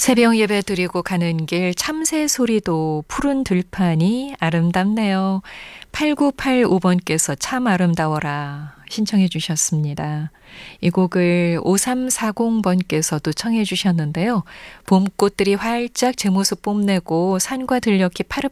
새벽 예배 드리고 가는 길 참새 소리도 푸른 들판이 아름답네요. 8985번께서 참 아름다워라 신청해 주셨습니다. 이 곡을 5340번께서도 청해 주셨는데요. 봄꽃들이 활짝 제 모습 뽐내고 산과 들녘이